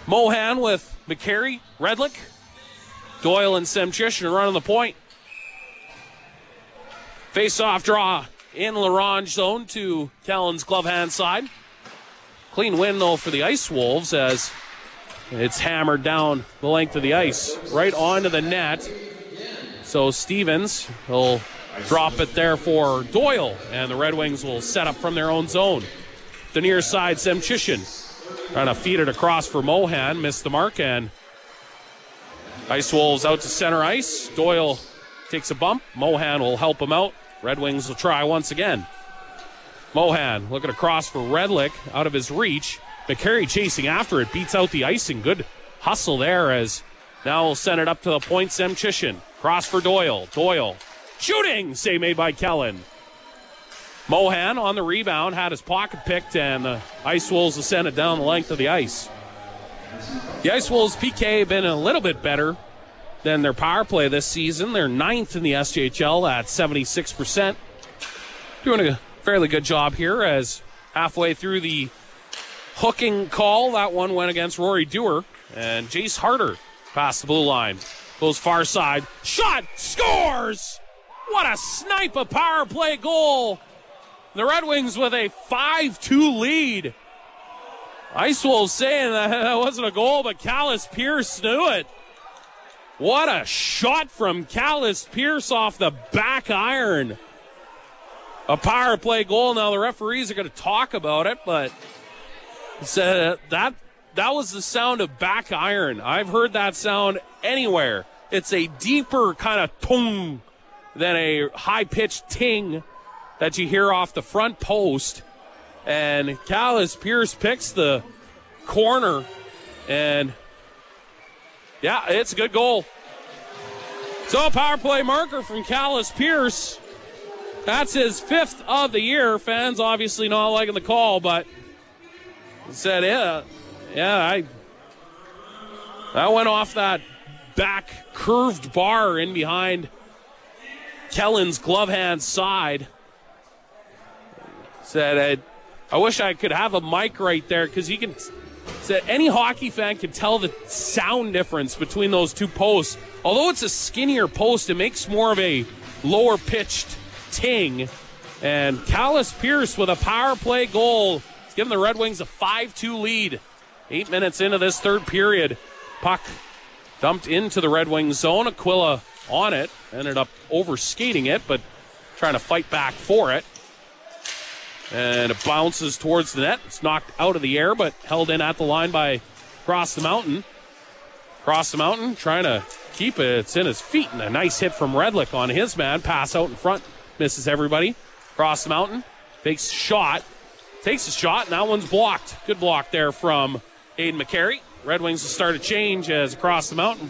Mohan with McCary, Redlick, Doyle and Semchishin running the point. Face-off draw in Larange zone to Callan's glove hand side. Clean win, though, for the Ice Wolves as it's hammered down the length of the ice, right onto the net. So Stevens will drop it there for Doyle, and the Red Wings will set up from their own zone. The near side, Semchishin trying to feed it across for Mohan, missed the mark, and Ice Wolves out to center ice. Doyle takes a bump. Mohan will help him out. Red Wings will try once again. Mohan looking across for Redlick, out of his reach. McCary chasing after it, beats out the icing. Good hustle there as now we'll send it up to the point. Semchishin, cross for Doyle. Doyle shooting, save made by Kellen. Mohan on the rebound, had his pocket picked, and the Ice Wolves will send it down the length of the ice. The Ice Wolves PK have been a little bit better than their power play this season. They're 9th in the SJHL at 76%. Doing a fairly good job here as halfway through the hooking call, that one went against Rory Dewar, and Jace Harder past the blue line. Goes far side. Shot! Scores! What a snipe, a power play goal. The Red Wings with a 5-2 lead. Ice Wolves saying that wasn't a goal, but Callis Pierce knew it. What a shot from Callis Pierce off the back iron. A power play goal. Now the referees are going to talk about it, but that was the sound of back iron. I've heard that sound anywhere. It's a deeper kind of tung than a high-pitched ting that you hear off the front post. And Callis Pierce picks the corner, and yeah, it's a good goal. So a power play marker from Callis Pierce. That's his 5th of the year. Fans obviously not liking the call, but he said, that went off that back curved bar in behind Kellen's glove hand side. Said, I wish I could have a mic right there, because you can. Said any hockey fan can tell the sound difference between those two posts. Although it's a skinnier post, it makes more of a lower pitched ting. And Callis Pierce with a power play goal. It's giving the Red Wings a 5-2 lead. 8 minutes into this third period. Puck dumped into the Red Wings zone. Aquila on it. Ended up overskating it, but trying to fight back for it. And it bounces towards the net. It's knocked out of the air, but held in at the line by Cross the Mountain. Cross the Mountain trying to keep it. It's in his feet, and a nice hit from Redlick on his man. Pass out in front. Misses everybody. Cross the Mountain. Takes a shot. Takes a shot, and that one's blocked. Good block there from Aiden McCary. Red Wings will start a change as Across the Mountain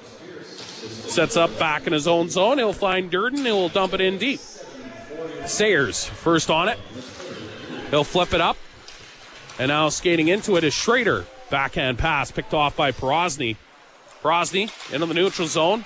sets up back in his own zone. He'll find Durden. He'll dump it in deep. Sayers first on it. He'll flip it up. And now skating into it is Schrader. Backhand pass picked off by Porosny. Porosny into the neutral zone.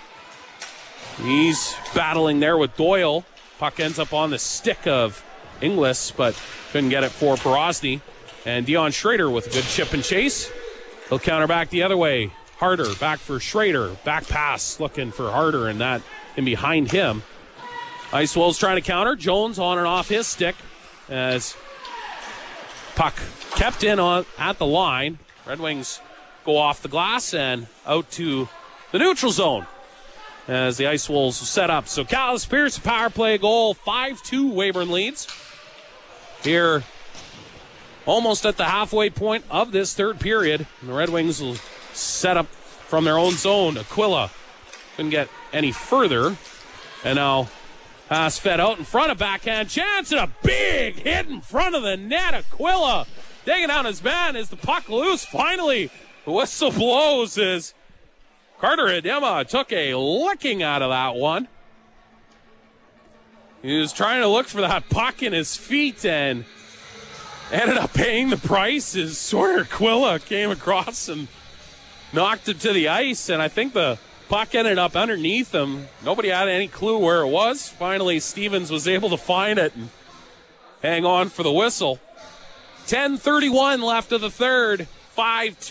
He's battling there with Doyle. Puck ends up on the stick of Inglis, but couldn't get it for Porosny. And Dion Schrader with a good chip and chase. He'll counter back the other way. Harder back for Schrader. Back pass looking for Harder, and that in behind him. Ice Wolves trying to counter. Jones on and off his stick as puck kept in at the line. Red Wings go off the glass and out to the neutral zone as the Ice Wolves set up. So Callis Pierce, power play goal. 5-2 Weyburn leads. Here almost at the halfway point of this third period. And the Red Wings will set up from their own zone. Aquila couldn't get any further. And now pass fed out in front of backhand chance, and a big hit in front of the net. Aquila taking down his man. Is the puck loose? Finally, the whistle blows as Carter Edema took a licking out of that one. He was trying to look for that puck in his feet and ended up paying the price as Sawyer Aquila came across and knocked it to the ice, and I think the puck ended up underneath him. Nobody had any clue where it was. Finally, Stevens was able to find it and hang on for the whistle. 10:31 left of the third. 5-2.